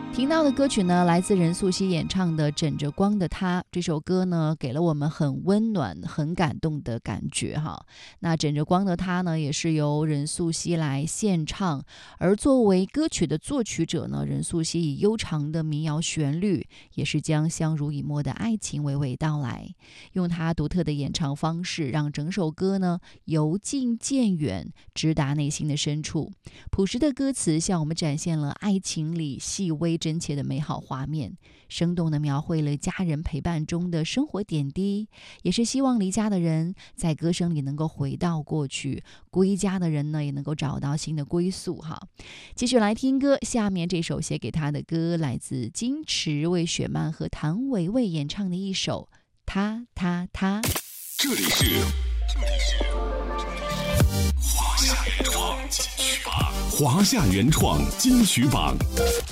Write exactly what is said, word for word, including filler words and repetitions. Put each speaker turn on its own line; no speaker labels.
听到的歌曲呢，来自任素汐演唱的《枕着光的她》。这首歌呢，给了我们很温暖、很感动的感觉哈。那《枕着光的她》呢，也是由任素汐来献唱，而作为歌曲的作曲者呢，任素汐以悠长的民谣旋律，也是将相濡以沫的爱情娓娓道来，用她独特的演唱方式，让整首歌呢由近渐远，直达内心的深处。朴实的歌词向我们展现了爱情里细微真切的美好画面，生动地描绘了家人陪伴中的生活点滴，也是希望离家的人在歌声里能够回到过去，归家的人呢也能够找到新的归宿哈。继续来听歌，下面这首写给他的歌来自金池为雪漫和谭维维演唱的一首他他他。
这里是这里是华夏原创金曲榜，华夏原创金曲榜。